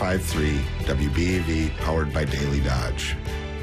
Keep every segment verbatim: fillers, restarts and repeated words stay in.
ninety-five point three W B E V, powered by Daily Dodge.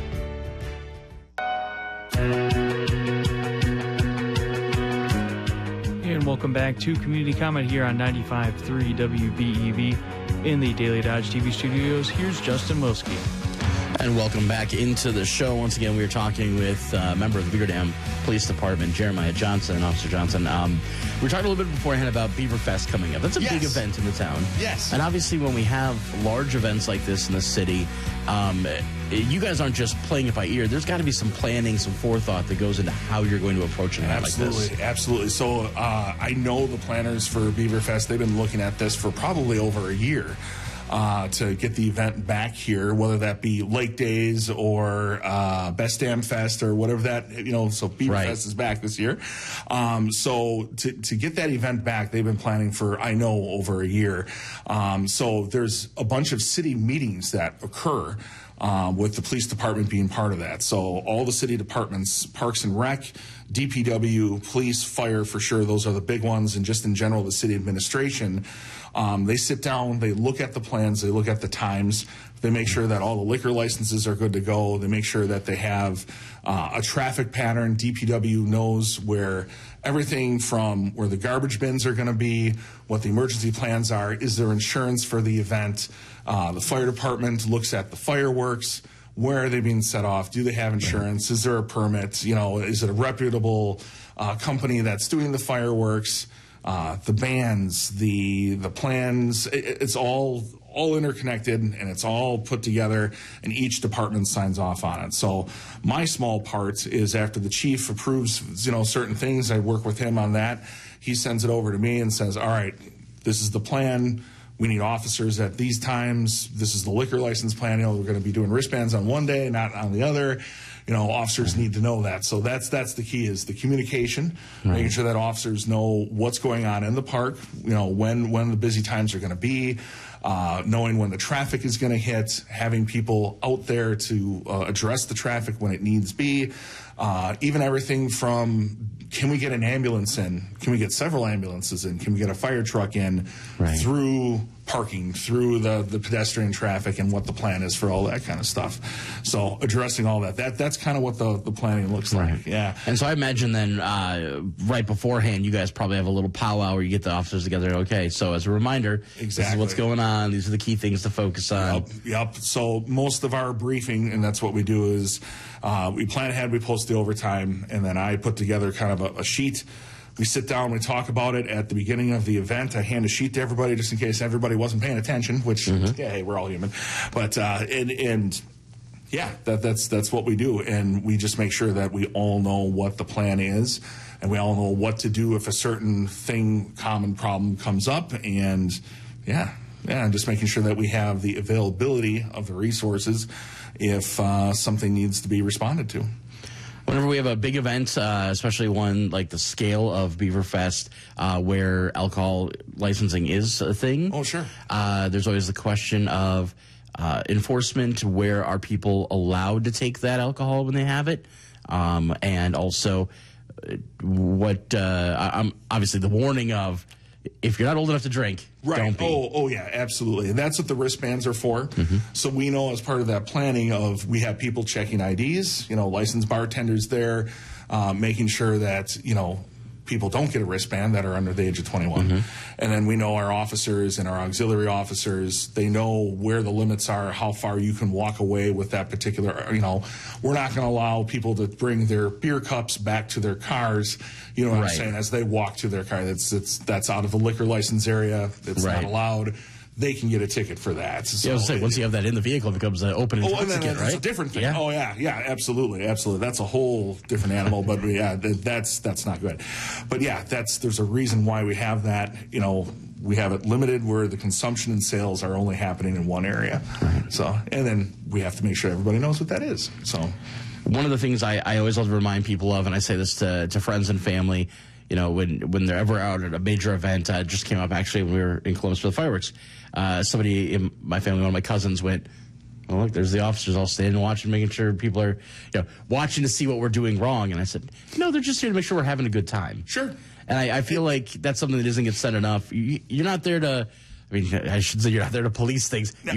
And welcome back to Community Comment here on ninety-five point three W B E V in the Daily Dodge T V studios. Here's Justin Wilski. And welcome back into the show. Once again, we were talking with a uh, member of the Beaver Dam Police Department, Jeremiah Johnson, Officer Johnson. Um, we were talking a little bit beforehand about Beaver Fest coming up. That's a yes. big event in the town. Yes. And obviously, when we have large events like this in the city, um, you guys aren't just playing it by ear. There's got to be some planning, some forethought that goes into how you're going to approach an event like this. Absolutely, absolutely. So uh, I know the planners for Beaver Fest, they've been looking at this for probably over a year. Uh, to get the event back here, whether that be Lake Days or uh, Best Dam Fest or whatever that, you know, so Beaver right. Fest is back this year. Um, so to, to get that event back, they've been planning for, I know, over a year. Um, so there's a bunch of city meetings that occur uh, with the police department being part of that. So all the city departments, Parks and Rec, D P W, police, fire, for sure, those are the big ones, and just in general, the city administration. Um, they sit down, they look at the plans, they look at the times, they make sure that all the liquor licenses are good to go, they make sure that they have uh, a traffic pattern. D P W knows where everything from where the garbage bins are going to be, what the emergency plans are, is there insurance for the event. Uh, the fire department looks at the fireworks. Where are they being set off? Do they have insurance? Is there a permit? You know, is it a reputable uh, company that's doing the fireworks? Uh, the bands, the the plans, it, it's all all interconnected, and it's all put together, and each department signs off on it. So my small part is after the chief approves, you know, certain things, I work with him on that. He sends it over to me and says, all right, this is the plan. We need officers at these times. This is the liquor license plan. You know, we're going to be doing wristbands on one day, not on the other. You know, officers need to know that. So that's that's the key, is the communication, right. Making sure that officers know what's going on in the park, you know, when, when the busy times are going to be, uh, knowing when the traffic is going to hit, having people out there to uh, address the traffic when it needs be, uh, even everything from, can we get an ambulance in? Can we get several ambulances in? Can we get a fire truck in? Right. Through parking, through the, the pedestrian traffic, and what the plan is for all that kind of stuff. So addressing all that, that that's kind of what the, the planning looks like. Right. Yeah. And so I imagine then uh, right beforehand, you guys probably have a little powwow where you get the officers together. Okay, so as a reminder, exactly. This is what's going on. These are the key things to focus on. Yep, yep. So most of our briefing, and that's what we do, is uh, we plan ahead, we post the overtime, and then I put together kind of a, a sheet. We sit down, we talk about it at the beginning of the event. I hand a sheet to everybody just in case everybody wasn't paying attention, which, mm-hmm. yeah, hey, we're all human. But, uh, and, and yeah, that, that's, that's what we do. And we just make sure that we all know what the plan is, and we all know what to do if a certain thing, common problem comes up. And yeah, yeah, and just making sure that we have the availability of the resources if uh, something needs to be responded to. Whenever we have a big event, uh, especially one like the scale of Beaver Fest, uh, where alcohol licensing is a thing. Oh, sure. Uh, there's always the question of uh, enforcement. Where are people allowed to take that alcohol when they have it? Um, and also, uh, what uh, I'm obviously the warning of, if you're not old enough to drink, right. don't be. Oh, oh yeah, absolutely. And that's what the wristbands are for. Mm-hmm. So we know as part of that planning of, we have people checking I Ds, you know, licensed bartenders there, uh, making sure that, you know, people don't get a wristband that are under the age of twenty-one. Mm-hmm. And then we know our officers and our auxiliary officers, they know where the limits are, how far you can walk away with that particular, you know, we're not going to allow people to bring their beer cups back to their cars, you know what right. I'm saying, as they walk to their car. That's, that's, that's out of the liquor license area. It's right. not allowed. They can get a ticket for that. So yeah, I was saying, once you have that in the vehicle, it becomes an open oh, intoxicant, and then right? It's a different thing. Yeah. Oh, yeah, yeah, absolutely, absolutely. That's a whole different animal, but yeah, that's that's not good. But yeah, that's there's a reason why we have that. You know, we have it limited where the consumption and sales are only happening in one area. Right. So, and then we have to make sure everybody knows what that is. So, one of the things I, I always love to remind people of, and I say this to, to friends and family, you know, when when they're ever out at a major event, uh, just came up actually when we were in Columbus for the fireworks. Uh, somebody in my family, one of my cousins, went, "Oh, look, there's the officers all standing and watching, making sure people are, you know, watching to see what we're doing wrong." And I said, "No, they're just here to make sure we're having a good time." Sure. And I, I feel like that's something that doesn't get said enough. You, you're not there to, I mean, I should say you're not there to police things.